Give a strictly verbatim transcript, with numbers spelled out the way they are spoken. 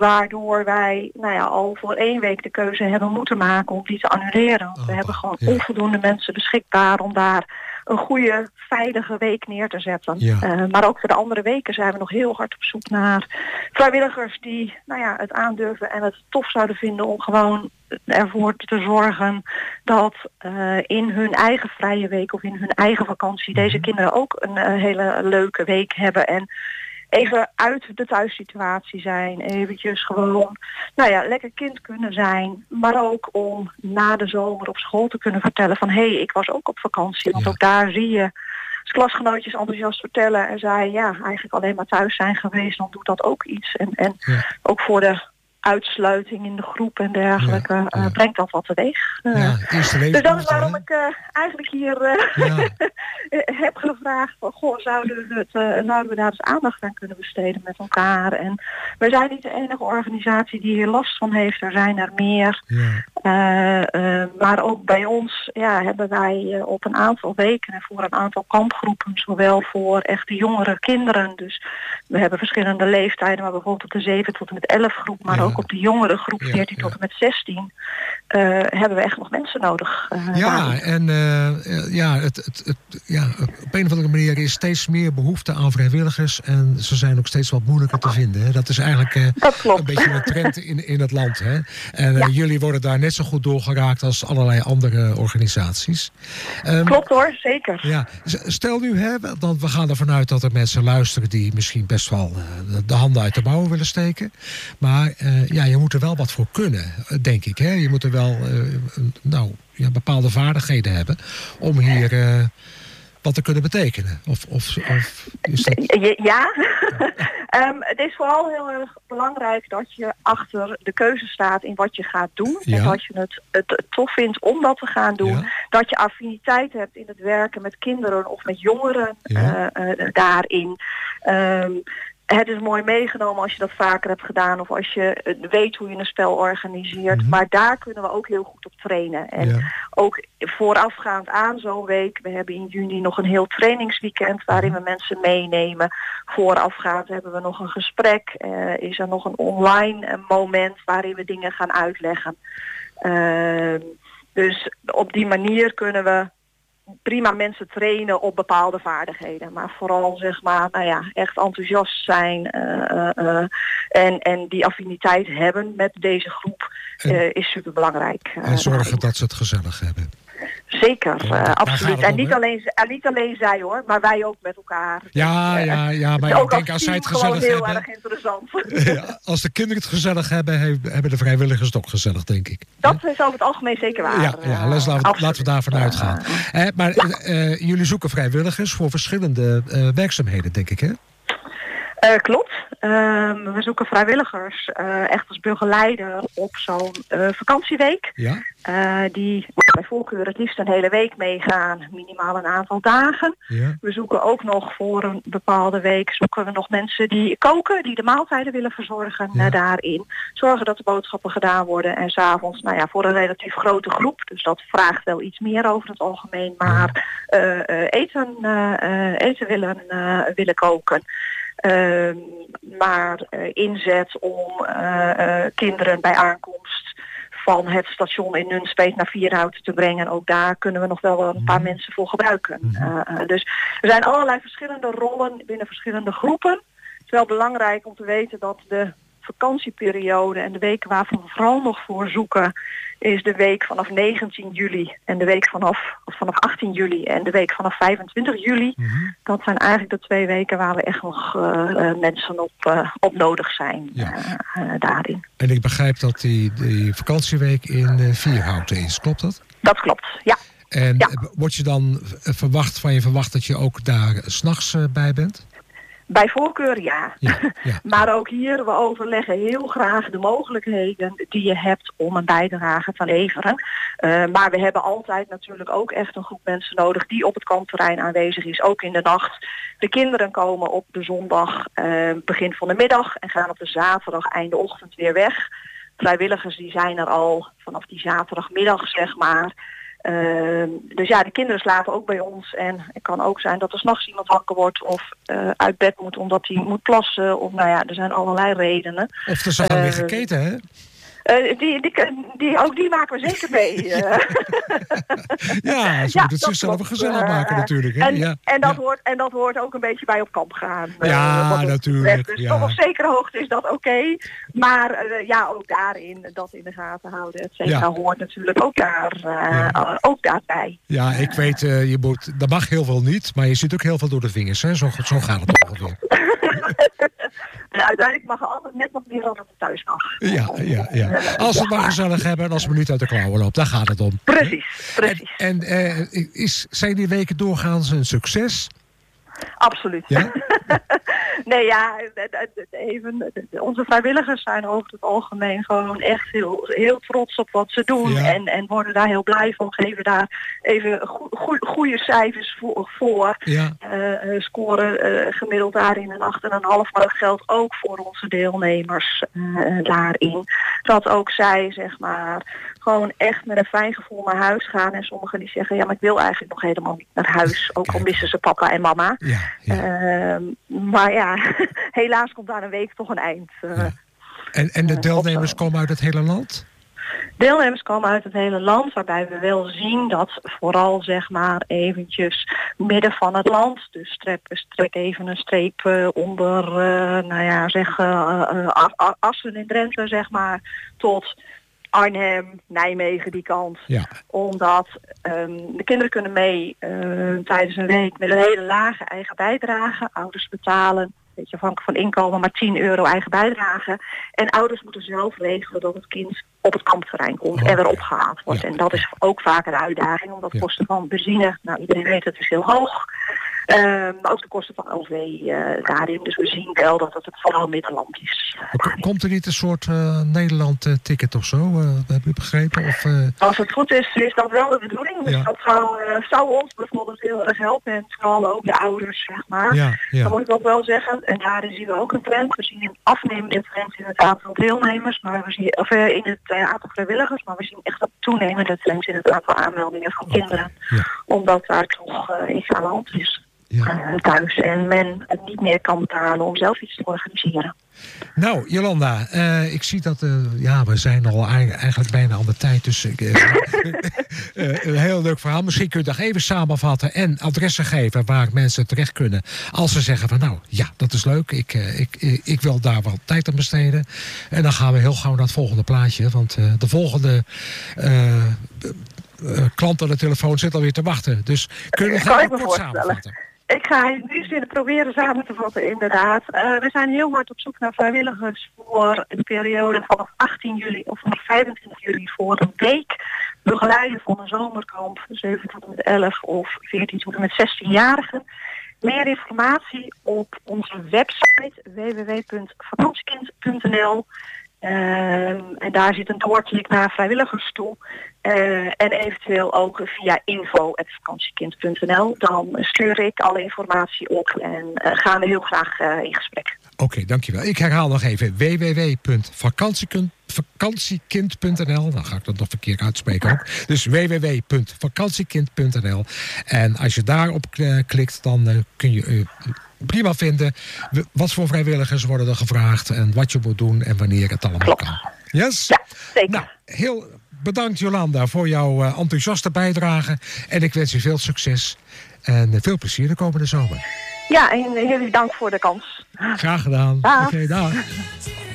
Waardoor wij nou ja, al voor één week de keuze hebben moeten maken om die te annuleren. Want we oh, hebben gewoon ja. onvoldoende mensen beschikbaar om daar een goede, veilige week neer te zetten. Ja. Uh, maar ook voor de andere weken zijn we nog heel hard op zoek naar vrijwilligers die nou ja, het aandurven en het tof zouden vinden om gewoon ervoor te zorgen dat uh, in hun eigen vrije week of in hun eigen vakantie deze kinderen ook een uh, hele leuke week hebben en even uit de thuissituatie zijn, eventjes gewoon, nou ja, lekker kind kunnen zijn, maar ook om na de zomer op school te kunnen vertellen van, hé, hey, ik was ook op vakantie, want Ja. ook daar zie je als klasgenootjes enthousiast vertellen en zei, ja, eigenlijk alleen maar thuis zijn geweest, dan doet dat ook iets. En, en Ja. ook voor de uitsluiting in de groep en dergelijke, Ja, ja. Uh, brengt dat wat teweeg. Uh, Ja, eerste dus dat is levensbehoefte, waarom hè? ik uh, eigenlijk hier uh, Ja. heb gevraagd van, goh, zouden we, het, uh, zouden we daar eens aandacht aan kunnen besteden met elkaar. En we zijn niet de enige organisatie die hier last van heeft. Er zijn er meer. Ja. Uh, uh, maar ook bij ons ja, hebben wij uh, op een aantal weken en voor een aantal kampgroepen, zowel voor echt de jongere kinderen. Dus we hebben verschillende leeftijden, maar bijvoorbeeld op de zeven tot en met elf groep, maar Ja. ook op de jongere groep Ja, veertien ja. tot en met zestien uh, hebben we echt nog mensen nodig. Uh, Ja, daarin. en uh, ja, het, het, het, ja, op een of andere manier is steeds meer behoefte aan vrijwilligers en ze zijn ook steeds wat moeilijker te vinden. Hè. Dat is eigenlijk uh, Dat klopt. een beetje een trend in, in het land. Hè. En uh, Ja. jullie worden daar net zo goed doorgeraakt als allerlei andere organisaties. Um, Klopt hoor, zeker. Ja, stel nu, hè, want we gaan ervan uit dat er mensen luisteren die misschien best wel uh, de handen uit de mouwen willen steken. Maar uh, ja, je moet er wel wat voor kunnen, denk ik. Hè? Je moet er wel uh, nou, ja, bepaalde vaardigheden hebben om hier uh, wat te kunnen betekenen. Of, of, of is dat... Ja, um, het is vooral heel erg belangrijk dat je achter de keuze staat in wat je gaat doen. Ja. En dat je het, het tof vindt om dat te gaan doen. Ja. Dat je affiniteit hebt in het werken met kinderen of met jongeren Ja. uh, uh, daarin. Um, Het is mooi meegenomen als je dat vaker hebt gedaan of als je weet hoe je een spel organiseert. Mm-hmm. Maar daar kunnen we ook heel goed op trainen. En Ja. ook voorafgaand aan zo'n week, we hebben in juni nog een heel trainingsweekend waarin we mensen meenemen. Voorafgaand hebben we nog een gesprek. Uh, is er nog een online uh, moment waarin we dingen gaan uitleggen. Uh, dus op die manier kunnen we prima mensen trainen op bepaalde vaardigheden. Maar vooral zeg maar, nou ja, echt enthousiast zijn uh, uh, en, en die affiniteit hebben met deze groep uh, is super belangrijk. Uh, En zorgen dat ze het gezellig hebben. Zeker, Ja, uh, daar absoluut. gaat het En om, niet hè? alleen, uh, niet alleen zij hoor, maar wij ook met elkaar. Ja, Dus, uh, ja, ja, maar het is ik ook denk als zij het team gewoon gezellig heel hebben... erg interessant. Ja, als de kinderen het gezellig hebben, hebben de vrijwilligers het ook gezellig, denk ik. Dat is over het algemeen zeker waar. Ja, ja dus laten, we, laten we daarvan uitgaan. Uh, eh, maar ja. uh, jullie zoeken vrijwilligers voor verschillende uh, werkzaamheden, denk ik, hè? Uh, klopt. Um, we zoeken vrijwilligers uh, echt als begeleider op zo'n uh, vakantieweek. Ja. Uh, die bij voorkeur het liefst een hele week meegaan, minimaal een aantal dagen. Ja. We zoeken ook nog voor een bepaalde week zoeken we nog mensen die koken, die de maaltijden willen verzorgen Ja. uh, daarin. Zorgen dat de boodschappen gedaan worden en 's avonds, nou ja, voor een relatief grote groep. Dus dat vraagt wel iets meer over het algemeen, maar uh, uh, eten, uh, uh, eten willen, uh, willen koken. Uh, maar uh, inzet om uh, uh, kinderen bij aankomst van het station in Nunspeet naar Vierhouten te brengen. Ook daar kunnen we nog wel een paar mensen voor gebruiken. Uh, uh, dus er zijn allerlei verschillende rollen binnen verschillende groepen. Het is wel belangrijk om te weten dat de vakantieperiode en de weken waarvan we vooral nog voor zoeken is de week vanaf negentien juli en de week vanaf, vanaf achttien juli en de week vanaf vijfentwintig juli. Mm-hmm. Dat zijn eigenlijk de twee weken waar we echt nog uh, uh, mensen op, uh, op nodig zijn Ja. uh, uh, daarin. En ik begrijp dat die, die vakantieweek in uh, Vierhouten is, klopt dat? Dat klopt, ja. En Ja. word je dan verwacht van je verwacht dat je ook daar 's nachts uh, bij bent? Bij voorkeur ja. Ja, ja. Maar ook hier, we overleggen heel graag de mogelijkheden die je hebt om een bijdrage te leveren. Uh, maar we hebben altijd natuurlijk ook echt een groep mensen nodig die op het kampterrein aanwezig is, ook in de nacht. De kinderen komen op de zondag uh, begin van de middag en gaan op de zaterdag einde ochtend weer weg. Vrijwilligers die zijn er al vanaf die zaterdagmiddag, zeg maar. Uh, dus ja, de kinderen slapen ook bij ons. En het kan ook zijn dat er 's nachts iemand wakker wordt of uh, uit bed moet omdat hij moet plassen. Of nou ja, er zijn allerlei redenen. Of er zijn uh, weer geketen, hè? Uh, die, die, die, ook die maken we zeker mee. Uh. ja, ze ja, moeten het zichzelf gezellig uh, maken natuurlijk. Hè? En, ja, en, dat ja. hoort, en dat hoort ook een beetje bij op kamp gaan. Uh, ja, natuurlijk. Dus ja. tot op zekere hoogte is dat oké. Okay, maar uh, ja, ook daarin, dat in de gaten houden. Het zeker ja. hoort natuurlijk ook, daar, uh, ja. ook daarbij. Ja, ik weet, uh, je moet, dat mag heel veel niet. Maar je ziet ook heel veel door de vingers. Hè? Zo, zo gaat het ongeveer. En uiteindelijk mag er altijd net wat meer dan het thuis mag. Ja, ja, ja. Als we het maar gezellig hebben en als we niet uit de klauwen lopen, daar gaat het om. Precies, precies. En, en uh, is, zijn die weken doorgaans een succes? Absoluut. Ja? nee, ja, even, onze vrijwilligers zijn over het algemeen gewoon echt heel, heel trots op wat ze doen. Ja. En, en worden daar heel blij van, geven daar even goede cijfers voor. voor. Ja. Uh, scoren uh, gemiddeld daarin een acht komma vijf, maar dat geldt ook voor onze deelnemers uh, daarin. Dat ook zij, zeg maar, gewoon echt met een fijn gevoel naar huis gaan. En sommigen die zeggen, ja, maar ik wil eigenlijk nog helemaal niet naar huis. Ook al missen ze papa en mama. Ja, ja. Uh, maar ja, helaas komt daar een week toch een eind. Uh, ja. en, en de deelnemers komen uit het hele land? Deelnemers komen uit het hele land, waarbij we wel zien dat vooral zeg maar eventjes midden van het land, dus trek, trek even een streep uh, onder, uh, nou ja, zeg uh, uh, Assen in Drenthe, zeg maar, tot Arnhem, Nijmegen, die kant. Ja. Omdat um, de kinderen kunnen mee uh, tijdens een week met een hele lage eigen bijdrage. Ouders betalen, een beetje afhankelijk van inkomen, maar tien euro eigen bijdrage. En ouders moeten zelf regelen dat het kind op het kampterrein komt oh, en weer opgehaald wordt. Ja. En dat is ook vaak een uitdaging, omdat de ja. kosten van benzine, nou iedereen weet het is heel hoog. Uh, maar ook de kosten van O V uh, daarin. Dus we zien wel dat het vooral Middenland is. Komt er niet een soort uh, Nederland-ticket of zo? Uh, heb je begrepen? Of, uh... Als het goed is, is dat wel de bedoeling. Dus ja. dat zou, uh, zou ons bijvoorbeeld heel erg helpen. En vooral ook de ouders, zeg maar. Ja, ja. Dan moet ik ook wel zeggen, en daarin zien we ook een trend. We zien een afnemende trend in het aantal deelnemers. Maar we zien, of uh, in het uh, aantal vrijwilligers. Maar we zien echt een toenemende trend in het aantal aanmeldingen van kinderen. Ja. Omdat daar toch uh, iets aan de hand is. Ja. Uh, thuis en men het niet meer kan betalen om zelf iets te organiseren. Nou, Jolanda, uh, ik zie dat uh, ja, we zijn al eigenlijk bijna aan de tijd. Dus uh, uh, een heel leuk verhaal. Misschien kun je nog even samenvatten en adressen geven waar mensen terecht kunnen. Als ze zeggen van nou, ja, dat is leuk. Ik, uh, ik, ik, ik wil daar wel tijd aan besteden. En dan gaan we heel gauw naar het volgende plaatje. Want uh, de volgende uh, uh, klant aan de telefoon zit alweer te wachten. Dus kun je nog even kort samenvatten? Ik ga nu zin proberen samen te vatten, inderdaad. Uh, we zijn heel hard op zoek naar vrijwilligers voor de periode vanaf achttien juli of vanaf vijfentwintig juli voor een week. Begeleiden van een zomerkamp, zeven tot en met elf of veertien tot en met zestien-jarigen. Meer informatie op onze website w w w punt vakantiekind punt n l. Uh, en daar zit een doorklik naar vrijwilligers toe. Uh, en eventueel ook via info at vakantiekind punt n l. Dan stuur ik alle informatie op en uh, gaan we heel graag uh, in gesprek. Oké, okay, dankjewel. Ik herhaal nog even w w w punt vakantiekind punt n l. Dan ga ik dat nog verkeerd uitspreken ook. Dus w w w punt vakantiekind punt n l. En als je daarop uh, klikt, dan uh, kun je uh, prima vinden wat voor vrijwilligers worden er gevraagd en wat je moet doen en wanneer het allemaal Klopt. kan. Yes? Ja, zeker. Nou, heel bedankt Jolanda voor jouw uh, enthousiaste bijdrage. En ik wens je veel succes en uh, veel plezier de komende zomer. Ja, en jullie dank voor de kans. Graag gedaan. Dag. Oké, okay, dag.